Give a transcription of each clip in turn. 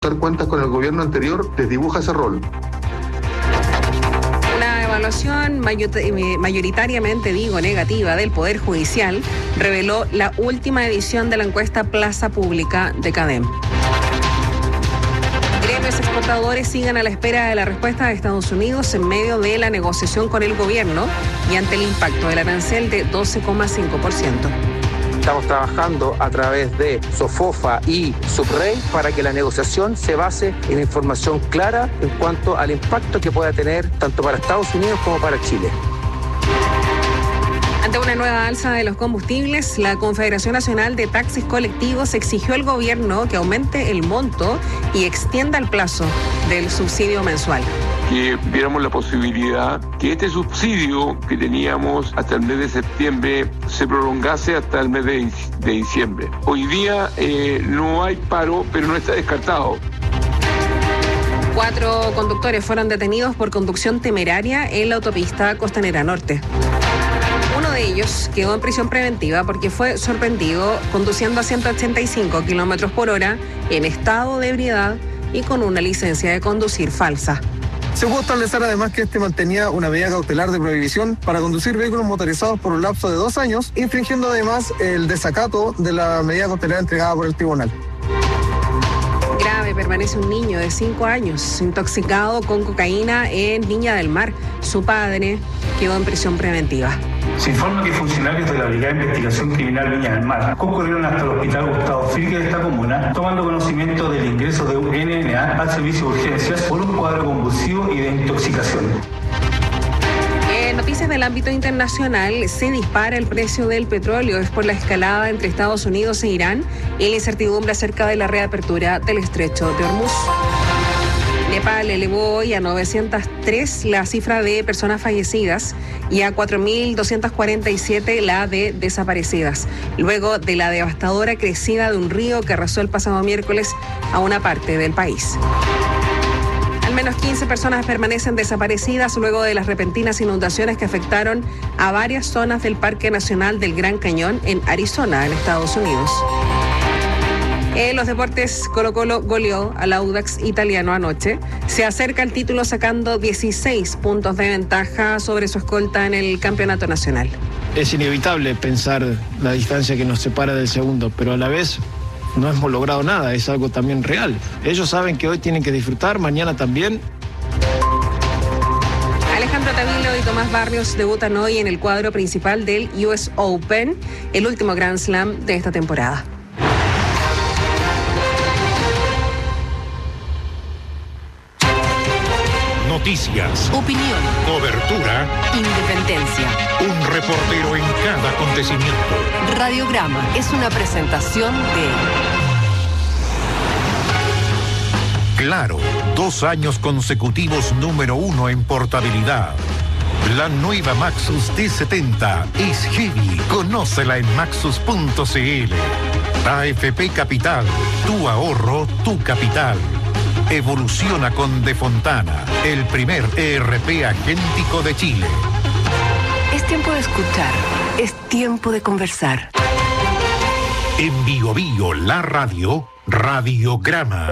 dar cuentas con el gobierno anterior desdibuja ese rol. Una evaluación mayoritariamente, negativa del Poder Judicial reveló la última edición de la encuesta Plaza Pública de CADEM. Gremios exportadores siguen a la espera de la respuesta de Estados Unidos en medio de la negociación con el gobierno y ante el impacto del arancel de 12,5%. Estamos trabajando a través de SOFOFA y SUBREI para que la negociación se base en información clara en cuanto al impacto que pueda tener tanto para Estados Unidos como para Chile. Ante una nueva alza de los combustibles, la Confederación Nacional de Taxis Colectivos exigió al gobierno que aumente el monto y extienda el plazo del subsidio mensual. Que viéramos la posibilidad que este subsidio que teníamos hasta el mes de septiembre se prolongase hasta el mes de diciembre. Hoy día no hay paro, pero no está descartado. 4 conductores fueron detenidos por conducción temeraria en la autopista Costanera Norte. Uno de ellos quedó en prisión preventiva porque fue sorprendido conduciendo a 185 kilómetros por hora en estado de ebriedad y con una licencia de conducir falsa. Se pudo establecer además que mantenía una medida cautelar de prohibición para conducir vehículos motorizados por un lapso de 2 años, infringiendo además el desacato de la medida cautelar entregada por el tribunal. Grave permanece un niño de 5 años intoxicado con cocaína en Viña del Mar. Su padre quedó en prisión preventiva. Se informa que funcionarios de la Brigada de Investigación Criminal Viña del Mar concurrieron hasta el Hospital Gustavo Fricke de esta comuna, tomando conocimiento del ingreso de un NNA al servicio de urgencias por un cuadro convulsivo y de intoxicación. En noticias del ámbito internacional, se dispara el precio del petróleo. Es por la escalada entre Estados Unidos e Irán y la incertidumbre acerca de la reapertura del estrecho de Hormuz. Nepal elevó hoy a 903 la cifra de personas fallecidas y a 4.247 la de desaparecidas, luego de la devastadora crecida de un río que arrasó el pasado miércoles a una parte del país. Al menos 15 personas permanecen desaparecidas luego de las repentinas inundaciones que afectaron a varias zonas del Parque Nacional del Gran Cañón en Arizona, en Estados Unidos. En los deportes, Colo-Colo goleó al Audax italiano anoche. Se acerca al título sacando 16 puntos de ventaja sobre su escolta en el campeonato nacional. Es inevitable pensar la distancia que nos separa del segundo, pero a la vez no hemos logrado nada, es algo también real. Ellos saben que hoy tienen que disfrutar, mañana también. Alejandro Tavilo y Tomás Barrios debutan hoy en el cuadro principal del US Open, el último Grand Slam de esta temporada. Noticias, opinión, cobertura, independencia. Un reportero en cada acontecimiento. Radiograma es una presentación de Claro, 2 años consecutivos número 1 en portabilidad. La nueva Maxus D70 es heavy. Conócela en maxus.cl. AFP Capital, tu ahorro, tu capital. Evoluciona con De Fontana, el primer ERP agéntico de Chile. Es tiempo de escuchar, es tiempo de conversar. En Bio Bio, la radio, Radiograma.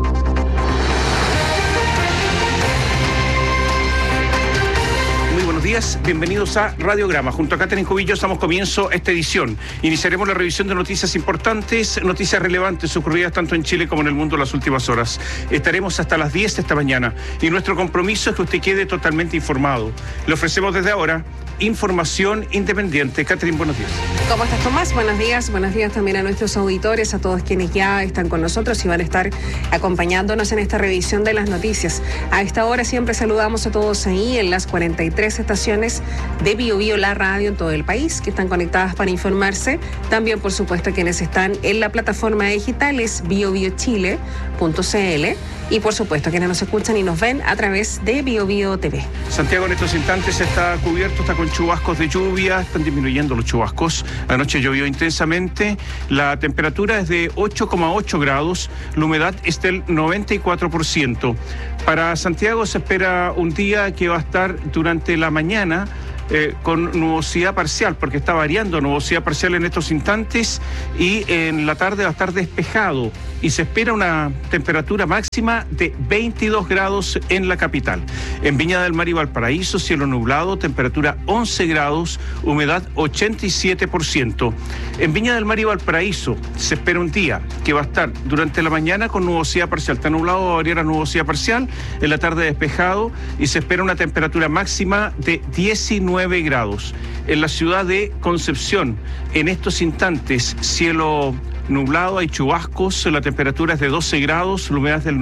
Buenos días, bienvenidos a Radiograma. Junto a Catherine Cubillos damos comienzo a esta edición. Iniciaremos la revisión de noticias importantes, noticias relevantes ocurridas tanto en Chile como en el mundo en las últimas horas. Estaremos hasta las 10 de esta mañana y nuestro compromiso es que usted quede totalmente informado. Le ofrecemos desde ahora información independiente. Catherine, buenos días. ¿Cómo estás, Tomás? Buenos días también a nuestros auditores, a todos quienes ya están con nosotros y van a estar acompañándonos en esta revisión de las noticias. A esta hora siempre saludamos a todos ahí en las 43 estaciones de Bio Bio, la radio en todo el país, que están conectadas para informarse. También, por supuesto, quienes están en la plataforma digital es biobiochile.cl y, por supuesto, quienes nos escuchan y nos ven a través de Bio Bio TV. Santiago en estos instantes está cubierto, está con chubascos de lluvia, están disminuyendo los chubascos. Anoche llovió intensamente, la temperatura es de 8,8 grados, la humedad es del 94%. Para Santiago se espera un día que va a estar durante la mañana con nubosidad parcial, porque está variando nubosidad parcial en estos instantes, y en la tarde va a estar despejado. y se espera una temperatura máxima de 22 grados en la capital. En Viña del Mar y Valparaíso, cielo nublado, temperatura 11 grados, humedad 87%. En Viña del Mar y Valparaíso se espera un día que va a estar durante la mañana con nubosidad parcial. Está nublado, va a variar a nubosidad parcial, en la tarde despejado y se espera una temperatura máxima de 19 grados. En la ciudad de Concepción, en estos instantes, cielo nublado, hay chubascos, la temperatura es de 12 grados, la humedad es del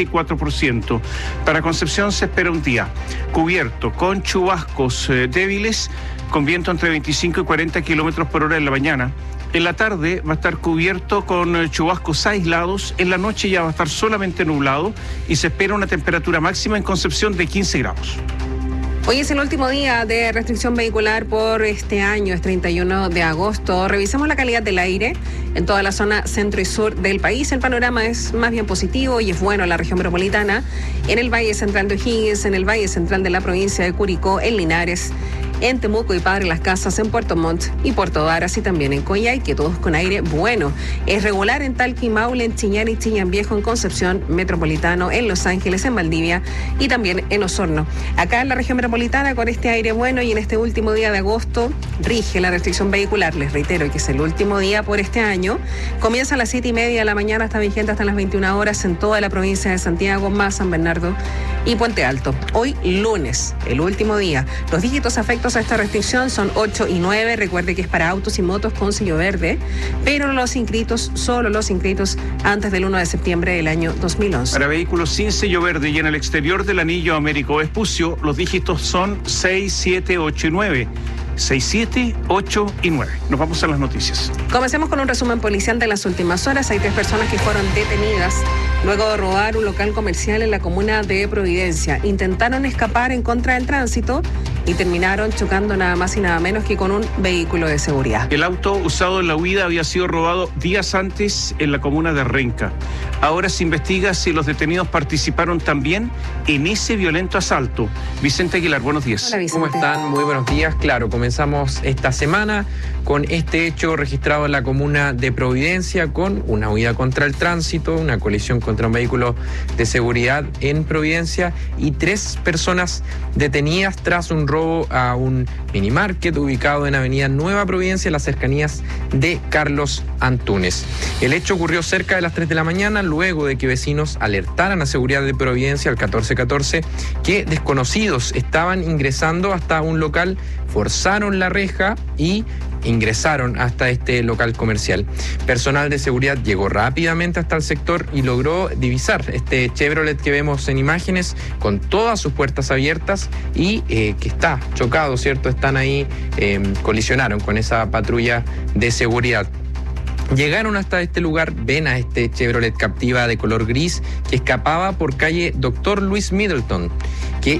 94%. Para Concepción se espera un día cubierto con chubascos débiles, con viento entre 25 y 40 kilómetros por hora en la mañana. En la tarde va a estar cubierto con chubascos aislados, en la noche ya va a estar solamente nublado y se espera una temperatura máxima en Concepción de 15 grados. Hoy es el último día de restricción vehicular por este año, es 31 de agosto. Revisemos la calidad del aire en toda la zona centro y sur del país. El panorama es más bien positivo y es bueno en la región metropolitana, en el Valle Central de O'Higgins, en el Valle Central de la provincia de Curicó, en Linares, en Temuco y Padre Las Casas, en Puerto Montt y Puerto Varas y también en Coyhaique, todos con aire bueno. Es regular en Talca y Maule, en Chiñán y Chillán Viejo, en Concepción, Metropolitano, en Los Ángeles, en Valdivia y también en Osorno. Acá en la región metropolitana, con este aire bueno y en este último día de agosto, rige la restricción vehicular. Les reitero que es el último día por este año. Comienza a las 7:30 de la mañana, está vigente hasta las 21 horas en toda la provincia de Santiago, más San Bernardo y Puente Alto. Hoy, lunes, el último día. Los dígitos afectos a esta restricción son 8 y 9. Recuerde que es para autos y motos con sello verde, pero los inscritos, solo los inscritos antes del 1 de septiembre del año 2011. Para vehículos sin sello verde y en el exterior del anillo Américo Vespucio, los dígitos son 6, 7, 8 y 9. 6, 7, 8 y 9. Nos vamos a las noticias. Comencemos con un resumen policial de las últimas horas. Hay 3 personas que fueron detenidas luego de robar un local comercial en la comuna de Providencia. Intentaron escapar en contra del tránsito y terminaron chocando nada más y nada menos que con un vehículo de seguridad. El auto usado en la huida había sido robado días antes en la comuna de Renca. Ahora se investiga si los detenidos participaron también en ese violento asalto. Vicente Aguilar, buenos días. Hola, Vicente. ¿Cómo están? Muy buenos días. Claro, comenzamos esta semana con este hecho registrado en la comuna de Providencia, con una huida contra el tránsito, una colisión contra un vehículo de seguridad en Providencia y 3 personas detenidas tras un robo a un minimarket ubicado en Avenida Nueva Providencia, en las cercanías de Carlos Antunes. El hecho ocurrió cerca de las 3 de la mañana, luego de que vecinos alertaran a seguridad de Providencia al 1414 que desconocidos estaban ingresando hasta un local, forzaron la reja y ingresaron hasta este local comercial. Personal de seguridad llegó rápidamente hasta el sector y logró divisar este Chevrolet que vemos en imágenes con todas sus puertas abiertas y que está chocado, ¿cierto? Están ahí, colisionaron con esa patrulla de seguridad. Llegaron hasta este lugar, ven a este Chevrolet Captiva de color gris que escapaba por calle Dr. Luis Middleton, que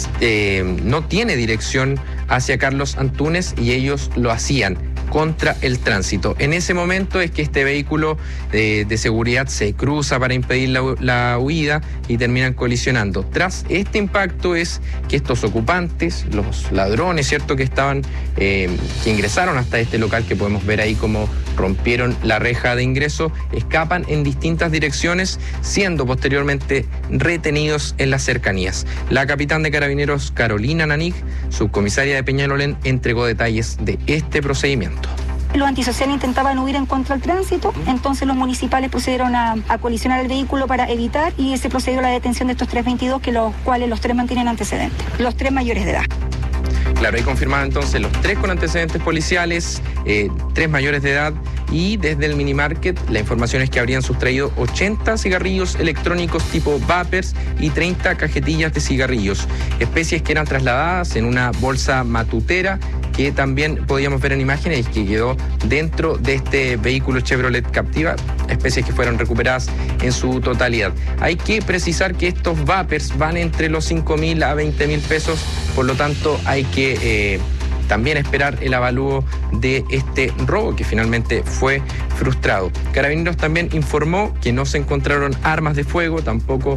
no tiene dirección hacia Carlos Antunes y ellos lo hacían contra el tránsito. En ese momento es que este vehículo de seguridad se cruza para impedir la huida y terminan colisionando. Tras este impacto es que estos ocupantes, los ladrones, ¿cierto?, que estaban, que ingresaron hasta este local, que podemos ver ahí cómo rompieron la reja de ingreso, escapan en distintas direcciones, siendo posteriormente retenidos en las cercanías. La capitán de Carabineros, Carolina Nanig, subcomisaria de Peñalolén, entregó detalles de este procedimiento. Los antisociales intentaban huir en contra del tránsito, entonces los municipales procedieron a colisionar el vehículo para evitar y se procedió a la detención de estos 322, que los cuales los 3 mantienen antecedentes, los 3 mayores de edad. Claro, ahí confirmaban entonces los 3 con antecedentes policiales, 3 mayores de edad, y desde el minimarket la información es que habrían sustraído 80 cigarrillos electrónicos tipo vapers y 30 cajetillas de cigarrillos, especies que eran trasladadas en una bolsa matutera que también podíamos ver en imágenes y que quedó dentro de este vehículo Chevrolet Captiva, especies que fueron recuperadas en su totalidad. Hay que precisar que estos vapers van entre los 5.000 a 20.000 pesos, por lo tanto hay que también esperar el avalúo de este robo, que finalmente fue frustrado. Carabineros también informó que no se encontraron armas de fuego, tampoco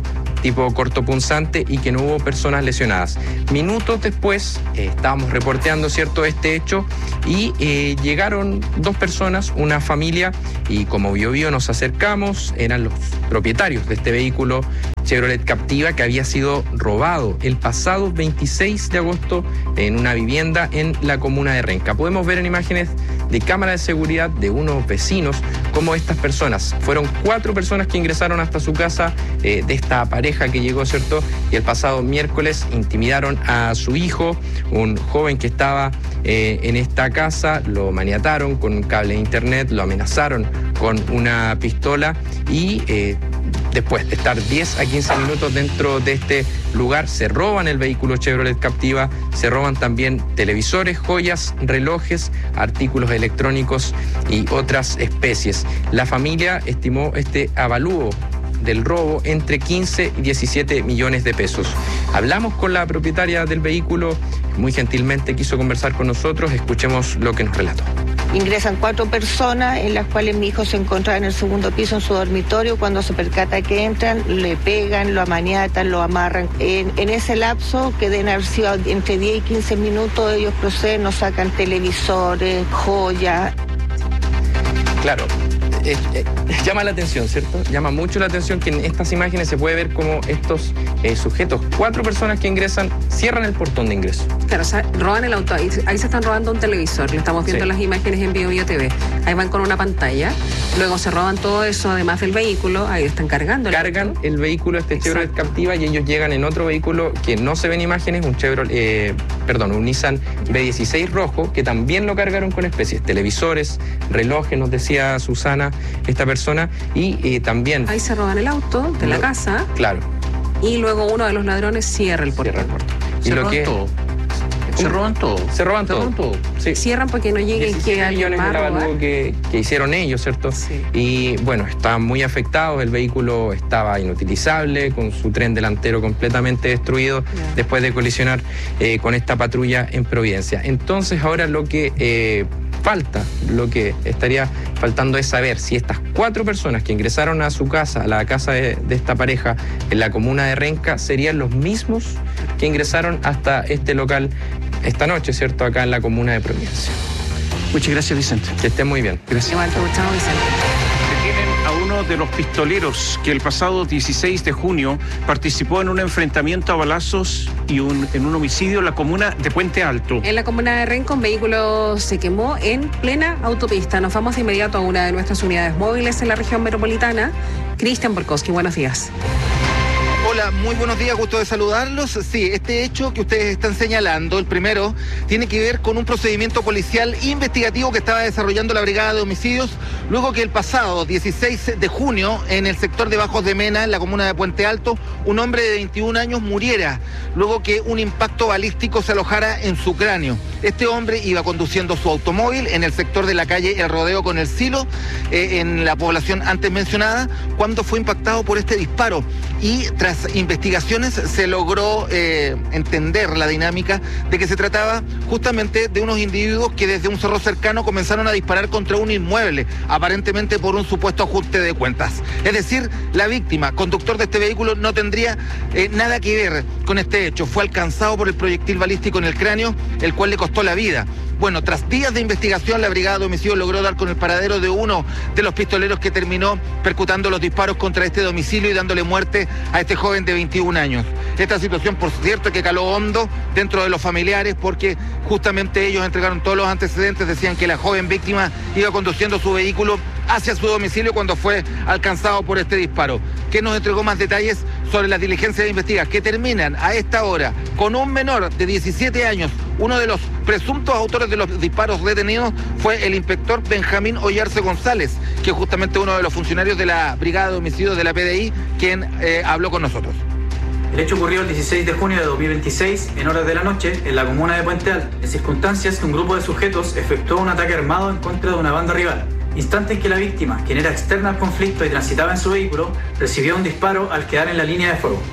tipo cortopunzante y que no hubo personas lesionadas. Minutos después estábamos reporteando, ¿cierto?, este hecho y llegaron dos personas, una familia, y como Biobío nos acercamos, eran los propietarios de este vehículo Chevrolet Captiva que había sido robado el pasado 26 de agosto en una vivienda en la comuna de Renca. Podemos ver en imágenes de cámara de seguridad de unos vecinos cómo estas personas, fueron 4 personas que ingresaron hasta su casa de esta pareja que llegó, ¿cierto? Y el pasado miércoles intimidaron a su hijo, un joven que estaba en esta casa, lo maniataron con un cable de internet, lo amenazaron con una pistola y después de estar 10 a 15 minutos dentro de este lugar, se roban el vehículo Chevrolet Captiva, se roban también televisores, joyas, relojes, artículos electrónicos y otras especies. La familia estimó este avalúo del robo entre 15 y 17 millones de pesos. Hablamos con la propietaria del vehículo, muy gentilmente quiso conversar con nosotros, escuchemos lo que nos relató. Ingresan 4 personas, en las cuales mi hijo se encontraba en el segundo piso en su dormitorio. Cuando se percata que entran, le pegan, lo amaniatan, lo amarran. En ese lapso, que deben haber sido entre 10 y 15 minutos, ellos proceden, nos sacan televisores, joyas. Claro. Llama la atención, ¿cierto? Llama mucho la atención que en estas imágenes se puede ver cómo estos sujetos, 4 personas que ingresan, cierran el portón de ingreso. Claro, o sea, roban el auto, ahí se están robando un televisor, lo estamos viendo en las imágenes en Biobío TV. Ahí van con una pantalla, luego se roban todo eso, además del vehículo, ahí están cargando. Cargan el vehículo, este Chevrolet Captiva, y ellos llegan en otro vehículo que no se ven imágenes, un Nissan B16 rojo, que también lo cargaron con especies, televisores, relojes, nos decía Susana, esta persona, y también... Ahí se roban el auto de la casa. Claro. Y luego uno de los ladrones cierra el portón. Y lo que... Se roban todo. Se roban todo. Sí. Cierran porque no lleguen que millones de avalúo que hicieron ellos, ¿cierto? Sí. Y bueno, estaban muy afectados, el vehículo estaba inutilizable, con su tren delantero completamente destruido después de colisionar con esta patrulla en Providencia. Entonces ahora lo que lo que estaría faltando es saber si estas 4 personas que ingresaron a su casa, a la casa de esta pareja en la comuna de Renca, serían los mismos que ingresaron hasta este local esta noche, ¿cierto? Acá en la comuna de Providencia. Muchas gracias, Vicente. Que estén muy bien. Gracias. Chao, Vicente. Detienen a uno de los pistoleros que el pasado 16 de junio participó en un enfrentamiento a balazos y en un homicidio en la comuna de Puente Alto. En la comuna de Renca, un vehículo se quemó en plena autopista. Nos vamos de inmediato a una de nuestras unidades móviles en la región metropolitana. Cristian Borkowski, buenos días. Hola, muy buenos días, gusto de saludarlos. Sí, este hecho que ustedes están señalando, el primero, tiene que ver con un procedimiento policial investigativo que estaba desarrollando la Brigada de Homicidios, luego que el pasado 16 de junio, en el sector de Bajos de Mena, en la comuna de Puente Alto, un hombre de 21 años muriera, luego que un impacto balístico se alojara en su cráneo. Este hombre iba conduciendo su automóvil en el sector de la calle El Rodeo con el Silo, en la población antes mencionada, cuando fue impactado por este disparo. Y tras investigaciones se logró entender la dinámica de que se trataba justamente de unos individuos que desde un cerro cercano comenzaron a disparar contra un inmueble, aparentemente por un supuesto ajuste de cuentas. Es decir, la víctima, conductor de este vehículo, no tendría nada que ver con este hecho. Fue alcanzado por el proyectil balístico en el cráneo, el cual le costó la vida. Bueno, tras días de investigación, la Brigada de Homicidios logró dar con el paradero de uno de los pistoleros que terminó percutando los disparos contra este domicilio y dándole muerte a este joven de 21 años. Esta situación, por cierto, que caló hondo dentro de los familiares, porque justamente ellos entregaron todos los antecedentes, decían que la joven víctima iba conduciendo su vehículo hacia su domicilio cuando fue alcanzado por este disparo. ¿Qué nos entregó más detalles sobre las diligencias de investigación que terminan a esta hora con un menor de 17 años? Uno de los presuntos autores de los disparos detenidos fue el inspector Benjamín Ollarse González, que es justamente uno de los funcionarios de la Brigada de Homicidios de la PDI, quien habló con nosotros. El hecho ocurrió el 16 de junio de 2026, en horas de la noche, en la comuna de Puente Alto, en circunstancias que un grupo de sujetos efectuó un ataque armado en contra de una banda rival. Instante en que la víctima, quien era externa al conflicto y transitaba en su vehículo, recibió un disparo al quedar en la línea de fuego.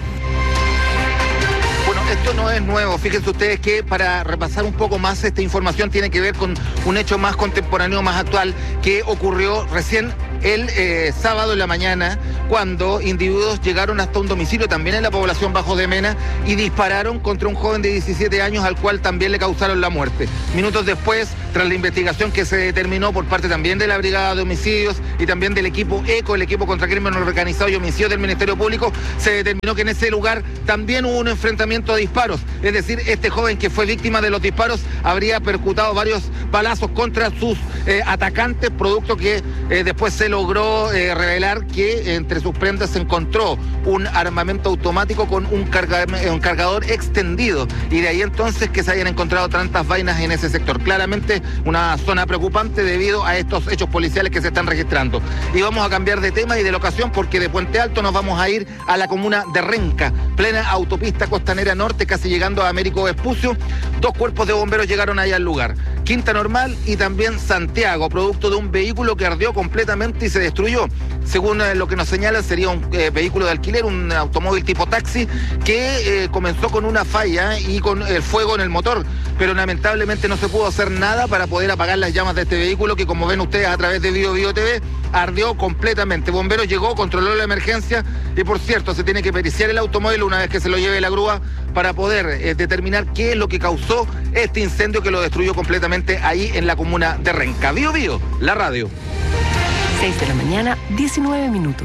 Bueno, esto no es nuevo. Fíjense ustedes que, para repasar un poco más, esta información tiene que ver con un hecho más contemporáneo, más actual, que ocurrió recién el sábado en la mañana, cuando individuos llegaron hasta un domicilio también en la población Bajo de Mena y dispararon contra un joven de 17 años al cual también le causaron la muerte. Minutos después, tras la investigación que se determinó por parte también de la Brigada de Homicidios y también del equipo ECO, el equipo contra crimen organizado y homicidio del Ministerio Público, se determinó que en ese lugar también hubo un enfrentamiento de disparos. Es decir, este joven que fue víctima de los disparos habría percutado varios balazos contra sus atacantes, producto que después se logró revelar que entre sus prendas se encontró un armamento automático con un cargador extendido, y de ahí entonces que se hayan encontrado tantas vainas en ese sector. Claramente una zona preocupante debido a estos hechos policiales que se están registrando. Y vamos a cambiar de tema y de locación, porque de Puente Alto nos vamos a ir a la comuna de Renca, plena autopista costanera norte, casi llegando a Américo Vespucio. 2 cuerpos de bomberos llegaron ahí al lugar. Quinta Normal y también Santiago, producto de un vehículo que ardió completamente y se destruyó. Según lo que nos señalan, sería un vehículo de alquiler, un automóvil tipo taxi, que comenzó con una falla y con el fuego en el motor, pero lamentablemente no se pudo hacer nada para poder apagar las llamas de este vehículo que, como ven ustedes a través de Bio TV, ardió completamente. Bomberos llegó, controló la emergencia y, por cierto, se tiene que periciar el automóvil una vez que se lo lleve la grúa para poder determinar qué es lo que causó este incendio que lo destruyó completamente ahí en la comuna de Renca. Bio, la radio. 6 de la mañana, 19 minutos.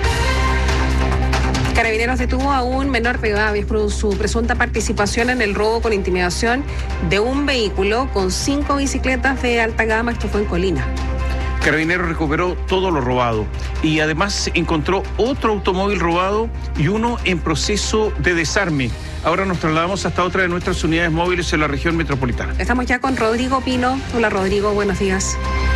Carabineros detuvo a un menor de edad por su presunta participación en el robo con intimidación de un vehículo con 5 bicicletas de alta gama. Esto fue en Colina. Carabineros recuperó todo lo robado y además encontró otro automóvil robado y uno en proceso de desarme. Ahora nos trasladamos hasta otra de nuestras unidades móviles en la región metropolitana. Estamos ya con Rodrigo Pino. Hola Rodrigo, buenos días.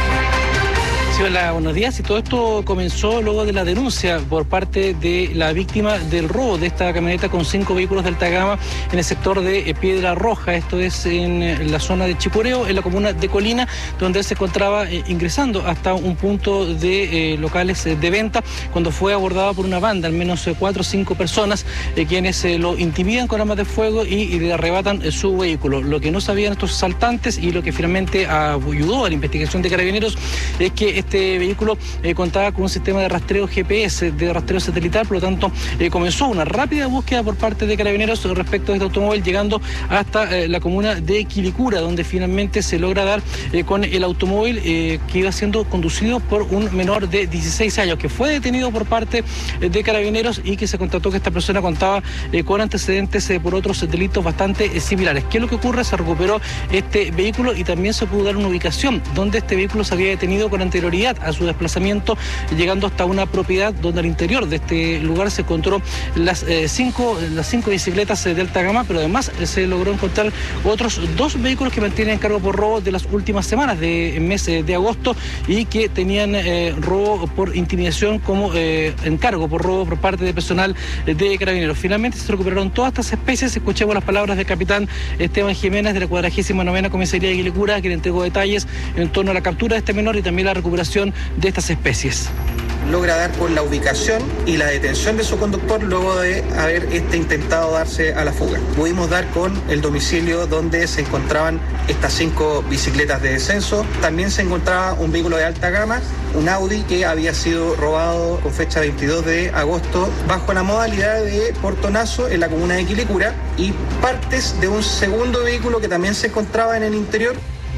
Sí, hola, buenos días. Y todo esto comenzó luego de la denuncia por parte de la víctima del robo de esta camioneta con 5 vehículos de alta gama en el sector de Piedra Roja. Esto es en la zona de Chipureo, en la comuna de Colina, donde él se encontraba ingresando hasta un punto de locales de venta cuando fue abordado por una banda, al menos 4 o 5 personas, quienes lo intimidan con armas de fuego y le arrebatan su vehículo. Lo que no sabían estos asaltantes y lo que finalmente ayudó a la investigación de Carabineros es que este vehículo contaba con un sistema de rastreo GPS, de rastreo satelital, por lo tanto comenzó una rápida búsqueda por parte de Carabineros respecto a este automóvil, llegando hasta la comuna de Quilicura, donde finalmente se logra dar con el automóvil que iba siendo conducido por un menor de 16 años, que fue detenido por parte de Carabineros y que se constató que esta persona contaba con antecedentes por otros delitos bastante similares. ¿Qué es lo que ocurre? Se recuperó este vehículo y también se pudo dar una ubicación donde este vehículo se había detenido con anterioridad a su desplazamiento, llegando hasta una propiedad donde al interior de este lugar se encontró las 5 bicicletas de alta gama, pero además se logró encontrar otros 2 vehículos que mantienen en cargo por robo de las últimas semanas del mes de agosto y que tenían robo por intimidación como encargo por robo por parte de personal de Carabineros. Finalmente se recuperaron todas estas especies. Escuchemos las palabras del capitán Esteban Jiménez de la 49ª Comisaría de Quilicura, que le entregó detalles en torno a la captura de este menor y también la recuperación de estas especies. Logra dar con la ubicación y la detención de su conductor luego de haber intentado darse a la fuga. Pudimos dar con el domicilio donde se encontraban estas 5 bicicletas de descenso. También se encontraba un vehículo de alta gama, un Audi, que había sido robado con fecha 22 de agosto bajo la modalidad de portonazo en la comuna de Quilicura, y partes de un segundo vehículo que también se encontraba en el interior.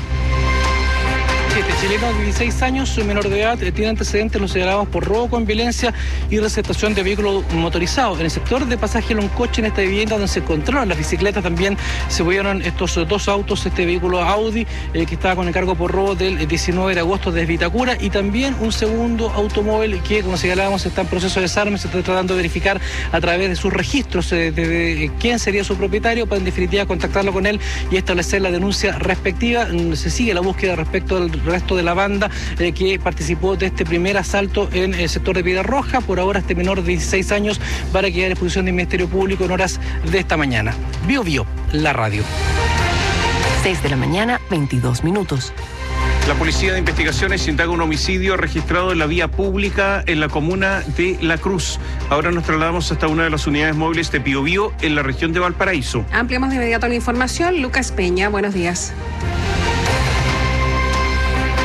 Este chileno de 16 años, menor de edad, tiene antecedentes los señalados por robo con violencia y receptación de vehículos motorizados. En el sector de pasaje Loncoche, en esta vivienda donde se encontraron las bicicletas, también se vieron estos 2 autos, este vehículo Audi que estaba con encargo por robo del 19 de agosto desde Vitacura, y también un segundo automóvil que, como señalábamos, está en proceso de desarme. Se está tratando de verificar a través de sus registros de quién sería su propietario para en definitiva contactarlo con él y establecer la denuncia respectiva. Se sigue la búsqueda respecto al resto de la banda que participó de este primer asalto en el sector de Piedra Roja. Por ahora este menor de 16 años va a quedar en exposición del Ministerio Público en horas de esta mañana. Bio, la radio. 6 de la mañana, 22 minutos. La Policía de Investigaciones indaga un homicidio registrado en la vía pública en la comuna de La Cruz. Ahora nos trasladamos hasta una de las unidades móviles de Biobío en la región de Valparaíso. Ampliamos de inmediato la información. Lucas Peña, buenos días. Hola, ¿qué tal?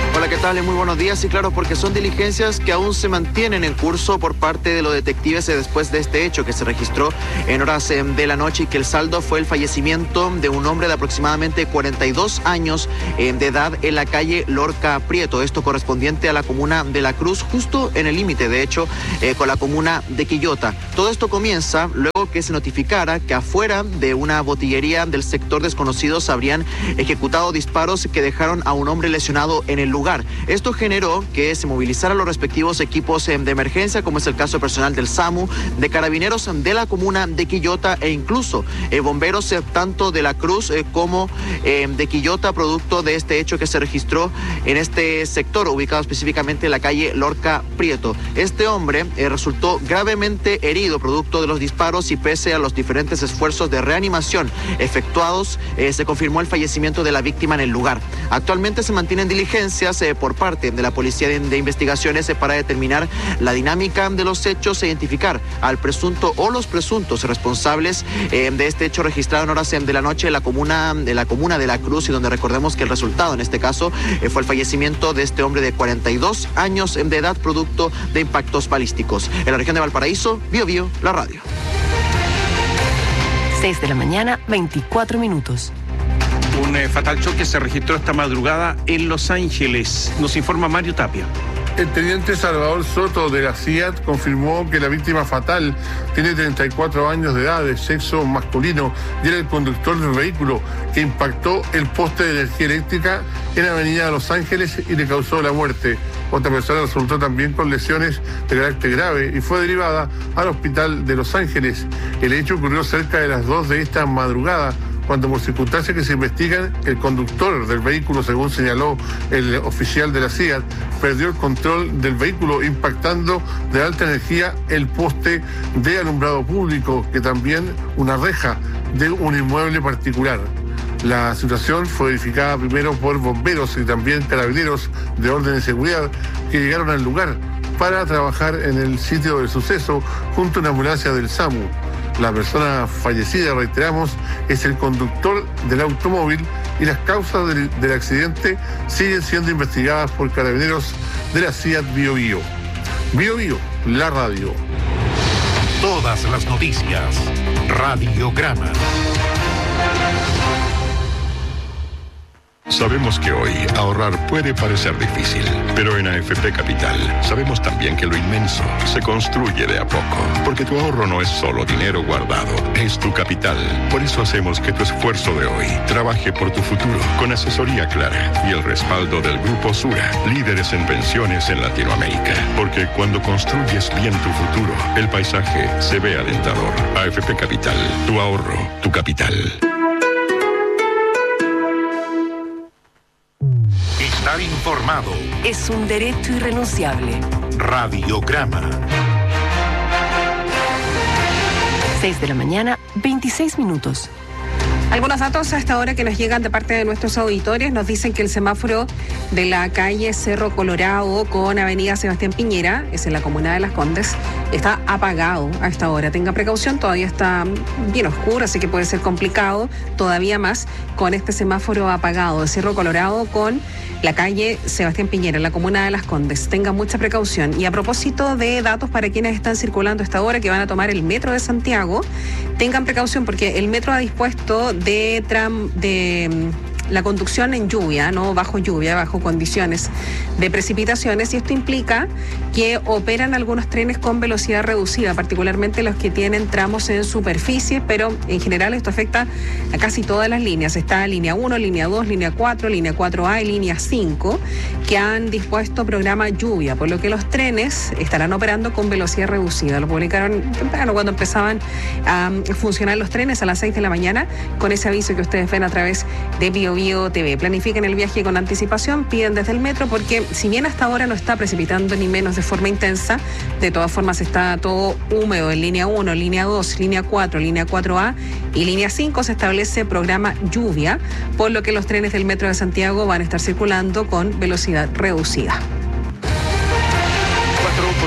tal? Muy buenos días. Y claro, porque son diligencias que aún se mantienen en curso por parte de los detectives después de este hecho que se registró en horas de la noche y que el saldo fue el fallecimiento de un hombre de aproximadamente 42 años de edad en la calle Lorca Prieto. Esto correspondiente a la comuna de La Cruz, justo en el límite, de hecho, con la comuna de Quillota. Todo esto comienza luego que se notificara que afuera de una botillería del sector desconocido se habrían ejecutado disparos que dejaron a un hombre lesionado en el lugar. Esto generó que se movilizaran los respectivos equipos de emergencia, como es el caso personal del SAMU, de carabineros de la comuna de Quillota e incluso bomberos tanto de La Cruz como de Quillota, producto de este hecho que se registró en este sector, ubicado específicamente en la calle Lorca Prieto. Este hombre resultó gravemente herido producto de los disparos y pese a los diferentes esfuerzos de reanimación efectuados, se confirmó el fallecimiento de la víctima en el lugar. Actualmente se mantienen diligencias por parte de la Policía de Investigaciones para determinar la dinámica de los hechos e identificar al presunto o los presuntos responsables de este hecho registrado en horas de la noche en la comuna de La Cruz, y donde recordemos que el resultado en este caso fue el fallecimiento de este hombre de 42 años de edad producto de impactos balísticos. En la región de Valparaíso, Bio, la radio. 6 de la mañana, 24 minutos. Un fatal choque se registró esta madrugada en Los Ángeles. Nos informa Mario Tapia. El teniente Salvador Soto de la CIAT confirmó que la víctima fatal tiene 34 años de edad, de sexo masculino, y era el conductor del vehículo que impactó el poste de energía eléctrica en la avenida de Los Ángeles y le causó la muerte. Otra persona resultó también con lesiones de carácter grave y fue derivada al hospital de Los Ángeles. El hecho ocurrió cerca de las 2 de esta madrugada, cuando por circunstancias que se investigan, el conductor del vehículo, según señaló el oficial de la CIAT, perdió el control del vehículo impactando de alta energía el poste de alumbrado público, que también una reja de un inmueble particular. La situación fue verificada primero por bomberos y también carabineros de orden de seguridad que llegaron al lugar para trabajar en el sitio del suceso junto a una ambulancia del SAMU. La persona fallecida, reiteramos, es el conductor del automóvil y las causas del accidente siguen siendo investigadas por carabineros de la CIAT Bio. Bio, la radio. Todas las noticias. Radiograma. Sabemos que hoy ahorrar puede parecer difícil, pero en AFP Capital sabemos también que lo inmenso se construye de a poco, porque tu ahorro no es solo dinero guardado, es tu capital. Por eso hacemos que tu esfuerzo de hoy trabaje por tu futuro, con asesoría clara y el respaldo del Grupo Sura, líderes en pensiones en Latinoamérica. Porque cuando construyes bien tu futuro, el paisaje se ve alentador. AFP Capital, tu ahorro, tu capital. Estar informado es un derecho irrenunciable. Radiograma. 6 de la mañana, 26 minutos. Algunos datos a esta hora que nos llegan de parte de nuestros auditores nos dicen que el semáforo de la calle Cerro Colorado con avenida Sebastián Piñera, es en la comuna de Las Condes, está apagado a esta hora. Tenga precaución, todavía está bien oscuro, así que puede ser complicado todavía más con este semáforo apagado de Cerro Colorado con la calle Sebastián Piñera, en la comuna de Las Condes. Tenga mucha precaución. Y a propósito de datos para quienes están circulando a esta hora que van a tomar el metro de Santiago, tengan precaución porque el metro ha dispuesto de la conducción en lluvia, no bajo lluvia, bajo condiciones de precipitaciones, y esto implica que operan algunos trenes con velocidad reducida, particularmente los que tienen tramos en superficie, pero en general esto afecta a casi todas las líneas. Está línea 1, línea 2, línea 4, línea 4A y línea 5, que han dispuesto programa lluvia, por lo que los trenes estarán operando con velocidad reducida. Lo publicaron temprano cuando empezaban a funcionar los trenes a las 6 de la mañana, con ese aviso que ustedes ven a través de Bio TV. Planifiquen el viaje con anticipación, piden desde el metro, porque si bien hasta ahora no está precipitando ni menos de forma intensa, de todas formas está todo húmedo en línea 1, línea 2, línea 4, línea 4A y línea 5 se establece programa lluvia, por lo que los trenes del metro de Santiago van a estar circulando con velocidad reducida.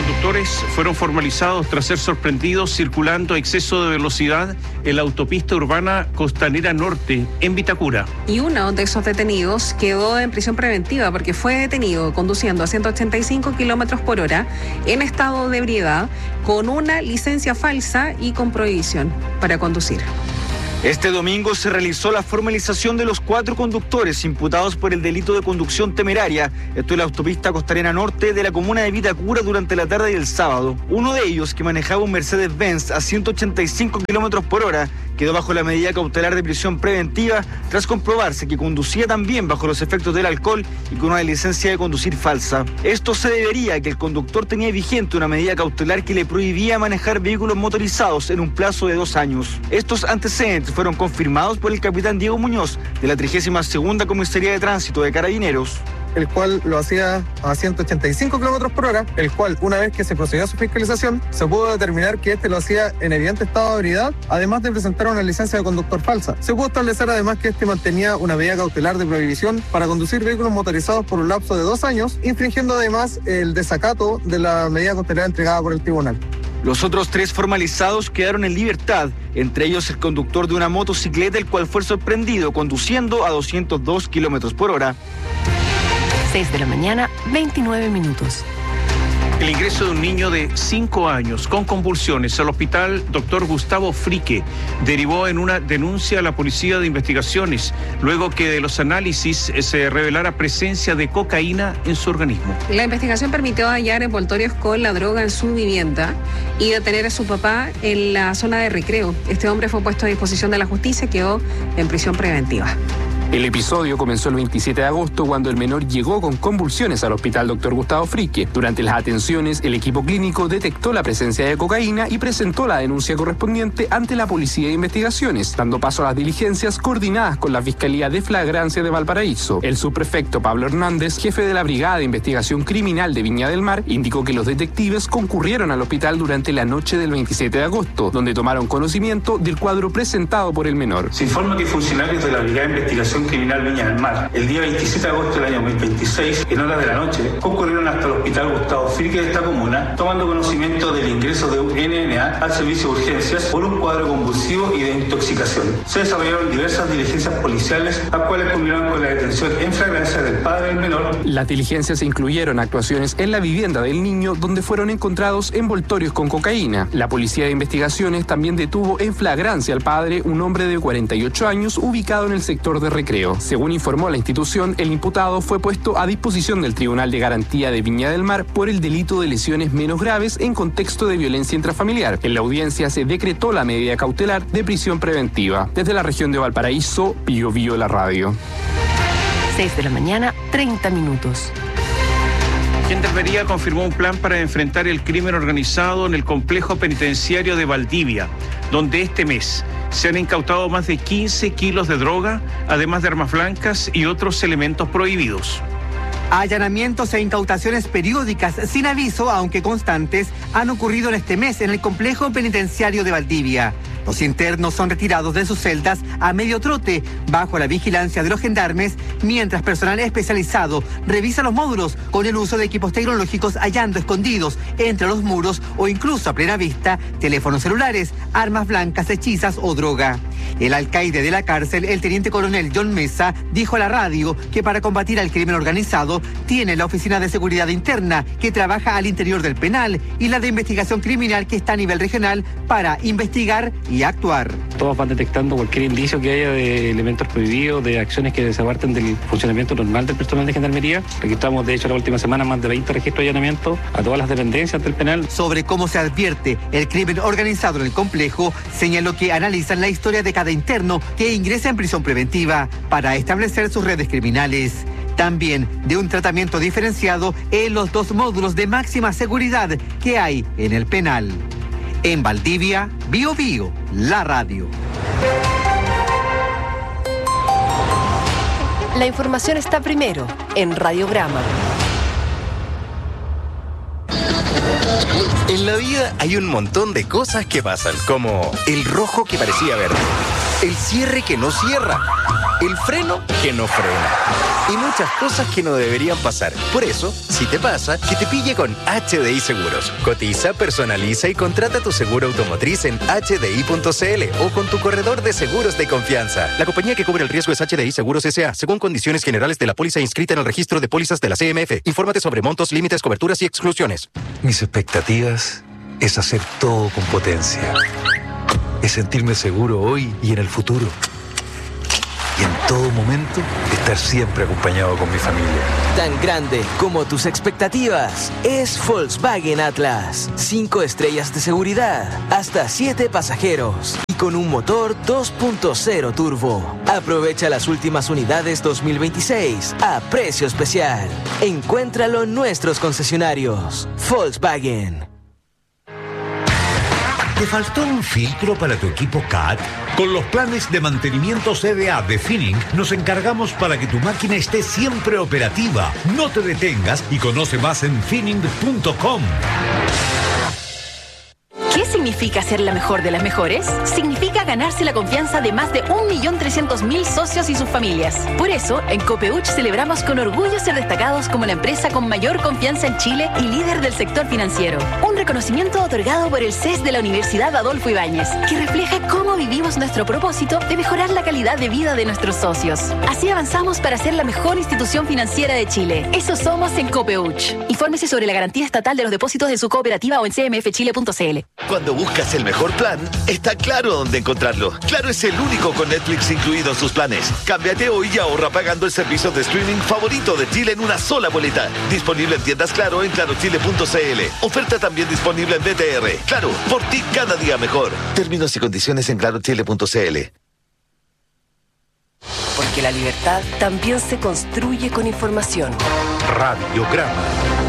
conductores fueron formalizados tras ser sorprendidos circulando a exceso de velocidad en la autopista urbana Costanera Norte, en Vitacura. Y uno de esos detenidos quedó en prisión preventiva porque fue detenido conduciendo a 185 kilómetros por hora en estado de ebriedad, con una licencia falsa y con prohibición para conducir. Este domingo se realizó la formalización de los 4 conductores imputados por el delito de conducción temeraria, esto en la autopista Costanera Norte de la comuna de Vitacura durante la tarde del sábado. Uno de ellos, que manejaba un Mercedes-Benz a 185 kilómetros por hora, quedó bajo la medida cautelar de prisión preventiva tras comprobarse que conducía también bajo los efectos del alcohol y con una licencia de conducir falsa. Esto se debería a que el conductor tenía vigente una medida cautelar que le prohibía manejar vehículos motorizados en un plazo de 2 años. Estos antecedentes fueron confirmados por el capitán Diego Muñoz de la 32ª Comisaría de Tránsito de Carabineros, el cual lo hacía a 185 kilómetros por hora, el cual, una vez que se procedió a su fiscalización, se pudo determinar que este lo hacía en evidente estado de ebriedad, además de presentar una licencia de conductor falsa. Se pudo establecer además que este mantenía una medida cautelar de prohibición para conducir vehículos motorizados por un lapso de 2 años, infringiendo además el desacato de la medida cautelar entregada por el tribunal. Los otros 3 formalizados quedaron en libertad, entre ellos el conductor de una motocicleta, el cual fue sorprendido conduciendo a 202 kilómetros por hora. 6 de la mañana, 29 minutos. El ingreso de un niño de 5 años con convulsiones al hospital Dr. Gustavo Frique derivó en una denuncia a la Policía de Investigaciones, luego que de los análisis se revelara presencia de cocaína en su organismo. La investigación permitió hallar envoltorios con la droga en su vivienda y detener a su papá en la zona de recreo. Este hombre fue puesto a disposición de la justicia y quedó en prisión preventiva. El episodio comenzó el 27 de agosto cuando el menor llegó con convulsiones al hospital Dr. Gustavo Frique. Durante las atenciones, el equipo clínico detectó la presencia de cocaína y presentó la denuncia correspondiente ante la Policía de Investigaciones, dando paso a las diligencias coordinadas con la Fiscalía de Flagrancia de Valparaíso. El subprefecto Pablo Hernández, jefe de la Brigada de Investigación Criminal de Viña del Mar, indicó que los detectives concurrieron al hospital durante la noche del 27 de agosto, donde tomaron conocimiento del cuadro presentado por el menor. Se informa que funcionarios de la Brigada de Investigación Criminal Viña del Mar, el día 27 de agosto del año 2026, en horas de la noche, concurrieron hasta el hospital Gustavo Frique de esta comuna, tomando conocimiento del ingreso de un NNA al servicio de urgencias por un cuadro convulsivo y de intoxicación. Se desarrollaron diversas diligencias policiales, las cuales culminaron con la detención en flagrancia del padre del menor. Las diligencias incluyeron actuaciones en la vivienda del niño, donde fueron encontrados envoltorios con cocaína. La Policía de Investigaciones también detuvo en flagrancia al padre, un hombre de 48 años, ubicado en el sector de recreo. Según informó la institución, el imputado fue puesto a disposición del Tribunal de Garantía de Viña del Mar por el delito de lesiones menos graves en contexto de violencia intrafamiliar. En la audiencia se decretó la medida cautelar de prisión preventiva. Desde la región de Valparaíso, Pío Pío la radio. 6 de la mañana, 30 minutos. Gendarmería confirmó un plan para enfrentar el crimen organizado en el complejo penitenciario de Valdivia, donde este mes se han incautado más de 15 kilos de droga, además de armas blancas y otros elementos prohibidos. Allanamientos e incautaciones periódicas sin aviso, aunque constantes, han ocurrido en este mes en el complejo penitenciario de Valdivia. Los internos son retirados de sus celdas a medio trote, bajo la vigilancia de los gendarmes, mientras personal especializado revisa los módulos con el uso de equipos tecnológicos, hallando escondidos entre los muros o incluso a plena vista teléfonos celulares, armas blancas, hechizas o droga. El alcaide de la cárcel, el teniente coronel John Mesa, dijo a la radio que para combatir al crimen organizado tiene la Oficina de Seguridad Interna, que trabaja al interior del penal, y la de Investigación Criminal, que está a nivel regional para investigar y actuar. Todos van detectando cualquier indicio que haya de elementos prohibidos, de acciones que desaparten del funcionamiento normal del personal de Gendarmería. Registramos, de hecho, la última semana más de 20 registros de allanamiento a todas las dependencias del penal. Sobre cómo se advierte el crimen organizado en el complejo, señaló que analizan la historia de cada interno que ingresa en prisión preventiva para establecer sus redes criminales. También de un tratamiento diferenciado en los 2 módulos de máxima seguridad que hay en el penal. En Valdivia, Pío Pío, la radio. La información está primero en Radiograma. En la vida hay un montón de cosas que pasan, como el rojo que parecía verde, el cierre que no cierra, el freno que no frena y muchas cosas que no deberían pasar. Por eso, si te pasa, que te pille con HDI Seguros. Cotiza, personaliza y contrata tu seguro automotriz en hdi.cl o con tu corredor de seguros de confianza. La compañía que cubre el riesgo es HDI Seguros S.A., según condiciones generales de la póliza inscrita en el registro de pólizas de la CMF. Infórmate sobre montos, límites, coberturas y exclusiones. Mis expectativas es hacer todo con potencia. Es sentirme seguro hoy y en el futuro. Y en todo momento, estar siempre acompañado con mi familia. Tan grande como tus expectativas es Volkswagen Atlas. 5 estrellas de seguridad, hasta 7 pasajeros y con un motor 2.0 turbo. Aprovecha las últimas unidades 2026 a precio especial. Encuéntralo en nuestros concesionarios. Volkswagen. ¿Te faltó un filtro para tu equipo CAT? Con los planes de mantenimiento CDA de Finning nos encargamos para que tu máquina esté siempre operativa. No te detengas y conoce más en finning.com. ¿Qué significa ser la mejor de las mejores? Significa ganarse la confianza de más de 1.300.000 socios y sus familias. Por eso, en Copeuch celebramos con orgullo ser destacados como la empresa con mayor confianza en Chile y líder del sector financiero. Un reconocimiento otorgado por el CES de la Universidad Adolfo Ibáñez, que refleja cómo vivimos nuestro propósito de mejorar la calidad de vida de nuestros socios. Así avanzamos para ser la mejor institución financiera de Chile. Eso somos en Copeuch. Infórmese sobre la garantía estatal de los depósitos de su cooperativa o en cmfchile.cl. Cuando buscas el mejor plan, está Claro dónde encontrarlo. Claro es el único con Netflix incluido en sus planes. Cámbiate hoy y ahorra pagando el servicio de streaming favorito de Chile en una sola boleta. Disponible en tiendas Claro en clarochile.cl. Oferta también disponible en BTR. Claro, por ti cada día mejor. Términos y condiciones en clarochile.cl. Porque la libertad también se construye con información. Radiograma.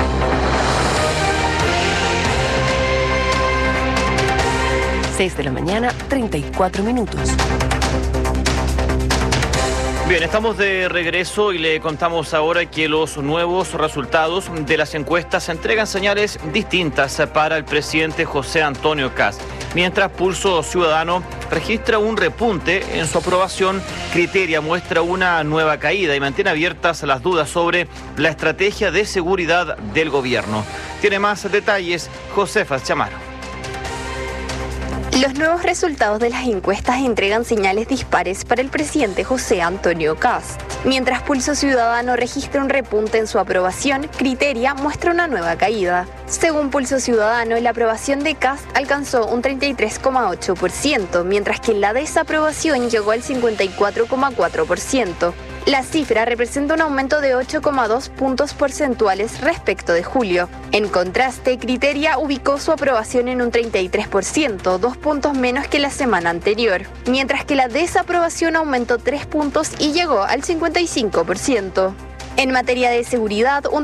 6 de la mañana, 34 minutos. Bien, estamos de regreso y le contamos ahora que los nuevos resultados de las encuestas entregan señales distintas para el presidente José Antonio Kast. Mientras Pulso Ciudadano registra un repunte en su aprobación, Criteria muestra una nueva caída y mantiene abiertas las dudas sobre la estrategia de seguridad del gobierno. Tiene más detalles Josefa Chamaro. Los nuevos resultados de las encuestas entregan señales dispares para el presidente José Antonio Kast. Mientras Pulso Ciudadano registra un repunte en su aprobación, Criteria muestra una nueva caída. Según Pulso Ciudadano, la aprobación de Kast alcanzó un 33,8%, mientras que la desaprobación llegó al 54,4%. La cifra representa un aumento de 8,2 puntos porcentuales respecto de julio. En contraste, Criteria ubicó su aprobación en un 33%, 2 puntos menos que la semana anterior, mientras que la desaprobación aumentó 3 puntos y llegó al 55%. En materia de seguridad, un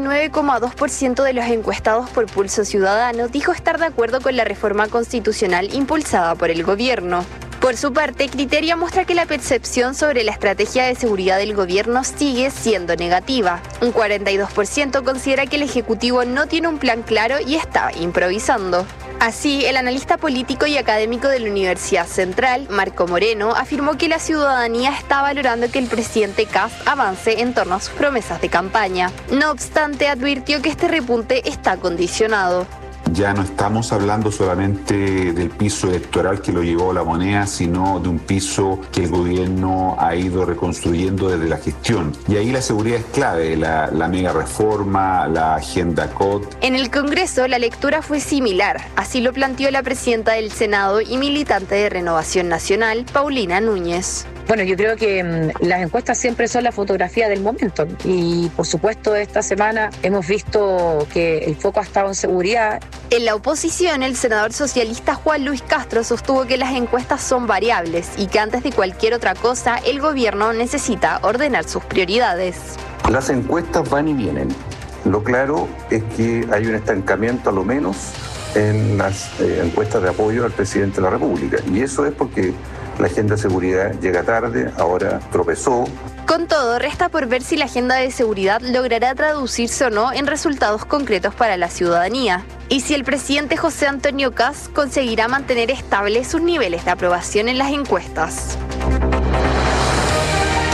39,2% de los encuestados por Pulso Ciudadano dijo estar de acuerdo con la reforma constitucional impulsada por el gobierno. Por su parte, Criteria muestra que la percepción sobre la estrategia de seguridad del gobierno sigue siendo negativa. Un 42% considera que el Ejecutivo no tiene un plan claro y está improvisando. Así, el analista político y académico de la Universidad Central, Marco Moreno, afirmó que la ciudadanía está valorando que el presidente Kast avance en torno a sus promesas de campaña. No obstante, advirtió que este repunte está condicionado. Ya no estamos hablando solamente del piso electoral que lo llevó La Moneda, sino de un piso que el gobierno ha ido reconstruyendo desde la gestión. Y ahí la seguridad es clave, la mega reforma, la agenda COT. En el Congreso la lectura fue similar, así lo planteó la presidenta del Senado y militante de Renovación Nacional, Paulina Núñez. Bueno, yo creo que las encuestas siempre son la fotografía del momento y por supuesto esta semana hemos visto que el foco ha estado en seguridad. En la oposición, el senador socialista Juan Luis Castro sostuvo que las encuestas son variables y que antes de cualquier otra cosa el gobierno necesita ordenar sus prioridades. Las encuestas van y vienen. Lo claro es que hay un estancamiento a lo menos en las encuestas de apoyo al presidente de la República y eso es porque la agenda de seguridad llega tarde, ahora tropezó. Con todo, resta por ver si la agenda de seguridad logrará traducirse o no en resultados concretos para la ciudadanía. Y si el presidente José Antonio Kast conseguirá mantener estables sus niveles de aprobación en las encuestas.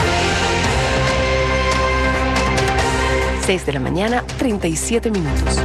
6 de la mañana, 37 minutos.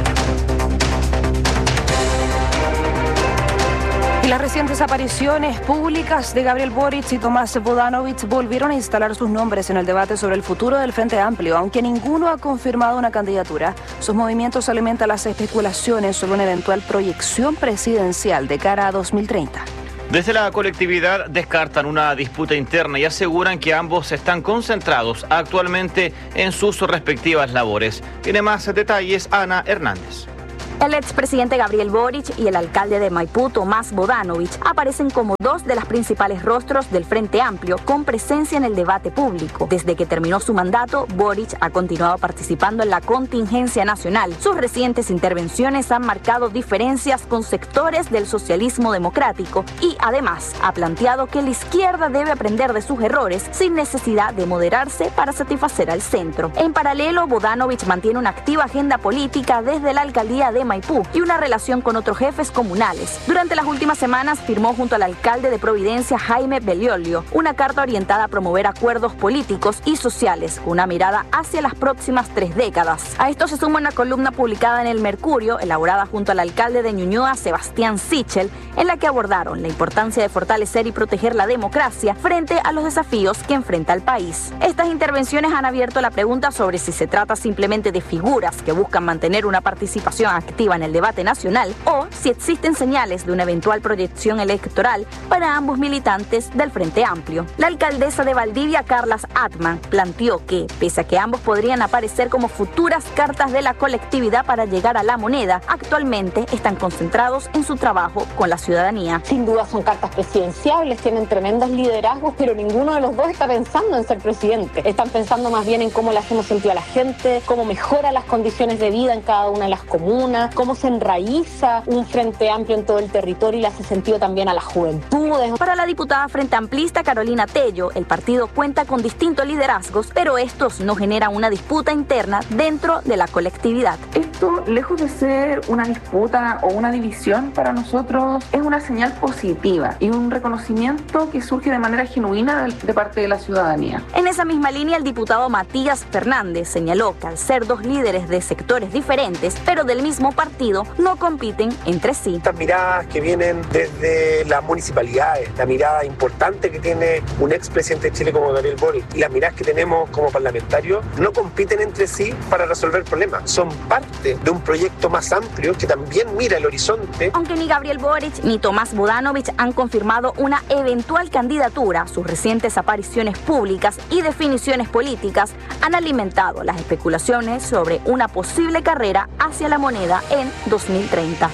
Las recientes apariciones públicas de Gabriel Boric y Tomás Bodanovich volvieron a instalar sus nombres en el debate sobre el futuro del Frente Amplio. Aunque ninguno ha confirmado una candidatura, sus movimientos alimentan las especulaciones sobre una eventual proyección presidencial de cara a 2030. Desde la colectividad descartan una disputa interna y aseguran que ambos están concentrados actualmente en sus respectivas labores. Tiene más detalles Ana Hernández. El expresidente Gabriel Boric y el alcalde de Maipú, Tomás Bodanovich, aparecen como dos de los principales rostros del Frente Amplio con presencia en el debate público. Desde que terminó su mandato, Boric ha continuado participando en la contingencia nacional. Sus recientes intervenciones han marcado diferencias con sectores del socialismo democrático y, además, ha planteado que la izquierda debe aprender de sus errores sin necesidad de moderarse para satisfacer al centro. En paralelo, Bodanovich mantiene una activa agenda política desde la alcaldía de Maipú y una relación con otros jefes comunales. Durante las últimas semanas firmó junto al alcalde de Providencia, Jaime Belliolio, una carta orientada a promover acuerdos políticos y sociales con una mirada hacia las próximas 3 décadas. A esto se suma una columna publicada en El Mercurio, elaborada junto al alcalde de Ñuñoa, Sebastián Sichel, en la que abordaron la importancia de fortalecer y proteger la democracia frente a los desafíos que enfrenta el país. Estas intervenciones han abierto la pregunta sobre si se trata simplemente de figuras que buscan mantener una participación activa en el debate nacional o si existen señales de una eventual proyección electoral para ambos militantes del Frente Amplio. La alcaldesa de Valdivia, Carlas Atman, planteó que, pese a que ambos podrían aparecer como futuras cartas de la colectividad para llegar a la moneda, actualmente están concentrados en su trabajo con la ciudadanía. Sin duda son cartas presidenciables, tienen tremendos liderazgos, pero ninguno de los dos está pensando en ser presidente. Están pensando más bien en cómo le hacemos sentir a la gente, cómo mejora las condiciones de vida en cada una de las comunas, cómo se enraiza un Frente Amplio en todo el territorio y le hace sentido también a las juventudes. Para la diputada frente amplista Carolina Tello, el partido cuenta con distintos liderazgos, pero estos no generan una disputa interna dentro de la colectividad. Esto, lejos de ser una disputa o una división, para nosotros es una señal positiva y un reconocimiento que surge de manera genuina de parte de la ciudadanía. En esa misma línea, el diputado Matías Fernández señaló que al ser dos líderes de sectores diferentes, pero del mismo partido, no compiten entre sí. Estas miradas que vienen desde las municipalidades, la mirada importante que tiene un expresidente de Chile como Gabriel Boric y las miradas que tenemos como parlamentarios, no compiten entre sí para resolver problemas. Son parte de un proyecto más amplio que también mira el horizonte. Aunque ni Gabriel Boric ni Tomás Bodanovich han confirmado una eventual candidatura, sus recientes apariciones públicas y definiciones políticas han alimentado las especulaciones sobre una posible carrera hacia la moneda en 2030.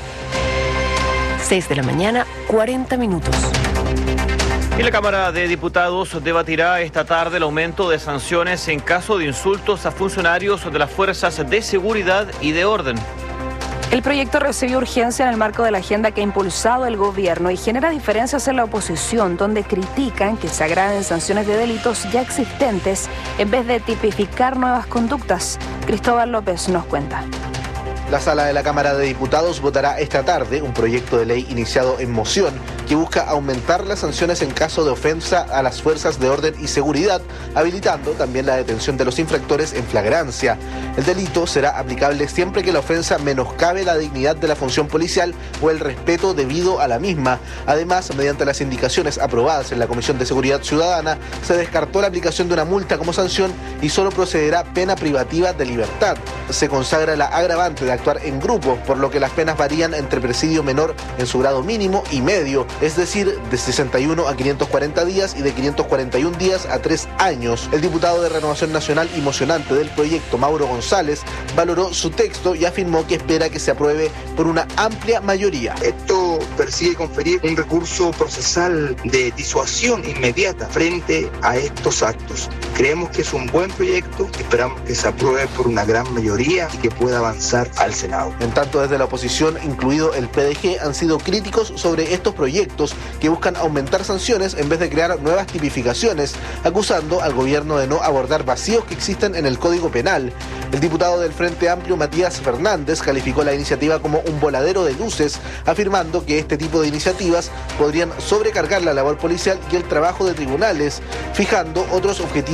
6 de la mañana, 40 minutos. Y la Cámara de Diputados debatirá esta tarde el aumento de sanciones en caso de insultos a funcionarios de las fuerzas de seguridad y de orden. El proyecto recibió urgencia en el marco de la agenda que ha impulsado el gobierno y genera diferencias en la oposición, donde critican que se agraven sanciones de delitos ya existentes en vez de tipificar nuevas conductas. Cristóbal López nos cuenta. La sala de la Cámara de Diputados votará esta tarde un proyecto de ley iniciado en moción que busca aumentar las sanciones en caso de ofensa a las fuerzas de orden y seguridad, habilitando también la detención de los infractores en flagrancia. El delito será aplicable siempre que la ofensa menoscabe la dignidad de la función policial o el respeto debido a la misma. Además, mediante las indicaciones aprobadas en la Comisión de Seguridad Ciudadana, se descartó la aplicación de una multa como sanción y solo procederá pena privativa de libertad. Se consagra la agravante de actuar en grupo, por lo que las penas varían entre presidio menor en su grado mínimo y medio, es decir, de 61 a 540 días y de 541 días a 3 años. El diputado de Renovación Nacional y mocionante del proyecto, Mauro González, valoró su texto y afirmó que espera que se apruebe por una amplia mayoría. Esto persigue conferir un recurso procesal de disuasión inmediata frente a estos actos. Creemos que es un buen proyecto, esperamos que se apruebe por una gran mayoría y que pueda avanzar al Senado. En tanto, desde la oposición, incluido el PDG, han sido críticos sobre estos proyectos que buscan aumentar sanciones en vez de crear nuevas tipificaciones, acusando al gobierno de no abordar vacíos que existen en el Código Penal. El diputado del Frente Amplio, Matías Fernández, calificó la iniciativa como un voladero de luces, afirmando que este tipo de iniciativas podrían sobrecargar la labor policial y el trabajo de tribunales, fijando otros objetivos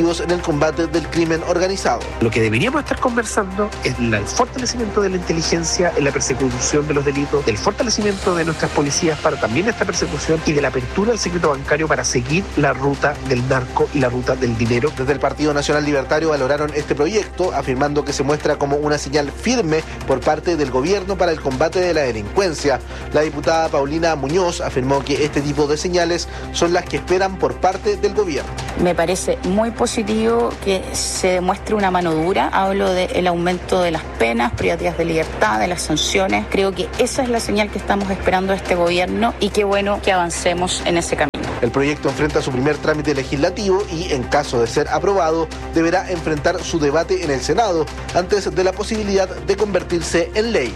efectivos en el combate del crimen organizado. Lo que deberíamos estar conversando es el fortalecimiento de la inteligencia en la persecución de los delitos, del fortalecimiento de nuestras policías para también esta persecución y de la apertura del secreto bancario para seguir la ruta del narco y la ruta del dinero. Desde el Partido Nacional Libertario valoraron este proyecto, afirmando que se muestra como una señal firme por parte del gobierno para el combate de la delincuencia. La diputada Paulina Muñoz afirmó que este tipo de señales son las que esperan por parte del gobierno. Me parece muy positivo que se demuestre una mano dura. Hablo del aumento de las penas, privativas de libertad, de las sanciones. Creo que esa es la señal que estamos esperando de este gobierno y qué bueno que avancemos en ese camino. El proyecto enfrenta su primer trámite legislativo y, en caso de ser aprobado, deberá enfrentar su debate en el Senado antes de la posibilidad de convertirse en ley.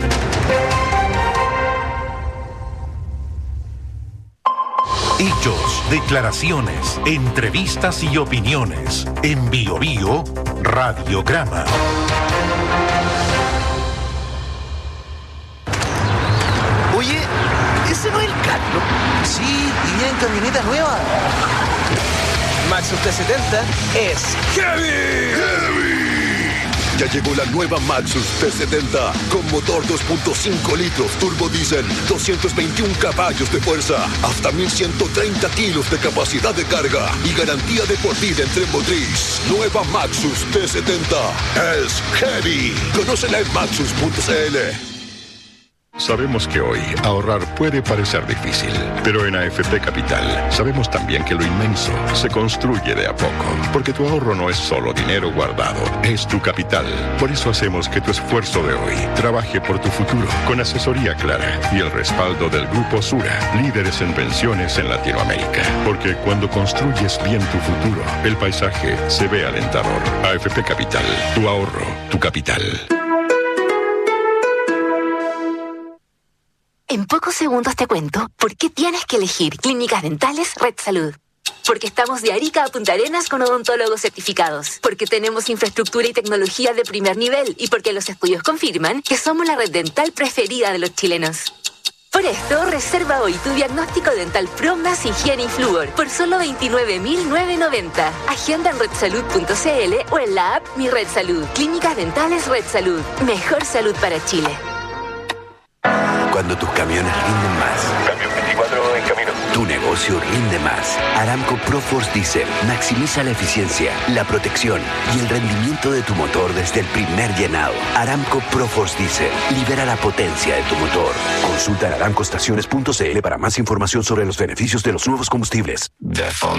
Hechos, declaraciones, entrevistas y opiniones. En Bio Bio, Radiograma. Oye, ¿ese no es el Carlos? Sí, y viene en camioneta nueva. Maxus T70 es ¡Heavy! Ya llegó la nueva Maxus T70 con motor 2.5 litros turbo diésel, 221 caballos de fuerza, hasta 1130 kilos de capacidad de carga y garantía de por vida en tren motriz. Nueva Maxus T70 es Heavy. Conócela en maxus.cl. Sabemos que hoy ahorrar puede parecer difícil, pero en AFP Capital sabemos también que lo inmenso se construye de a poco, porque tu ahorro no es solo dinero guardado, es tu capital. Por eso hacemos que tu esfuerzo de hoy trabaje por tu futuro, con asesoría clara y el respaldo del Grupo Sura, líderes en pensiones en Latinoamérica. Porque cuando construyes bien tu futuro, el paisaje se ve alentador. AFP Capital, tu ahorro, tu capital. En pocos segundos te cuento por qué tienes que elegir Clínicas Dentales Red Salud. Porque estamos de Arica a Punta Arenas con odontólogos certificados. Porque tenemos infraestructura y tecnología de primer nivel. Y porque los estudios confirman que somos la red dental preferida de los chilenos. Por esto, reserva hoy tu diagnóstico dental Pro más higiene y flúor por solo 29.990. Agenda en redsalud.cl o en la app Mi Red Salud. Clínicas Dentales Red Salud. Mejor salud para Chile. Cuando tus camiones rinden más. Camión 24 en camino. Tu negocio rinde más. Aramco ProForce Diesel maximiza la eficiencia, la protección y el rendimiento de tu motor desde el primer llenado. Aramco ProForce Diesel libera la potencia de tu motor. Consulta en aramcoestaciones.cl para más información sobre los beneficios de los nuevos combustibles. Defon